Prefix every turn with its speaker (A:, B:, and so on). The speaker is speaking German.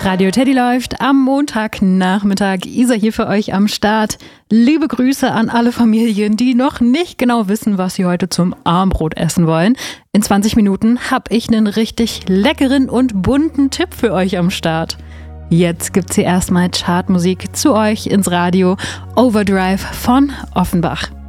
A: Radio Teddy läuft am Montagnachmittag. Isa hier für euch am Start. Liebe Grüße an alle Familien, die noch nicht genau wissen, was sie heute zum Abendbrot essen wollen. In 20 Minuten habe ich einen richtig leckeren und bunten Tipp für euch am Start. Jetzt gibt's hier erstmal Chartmusik zu euch ins Radio. Overdrive von Offenbach.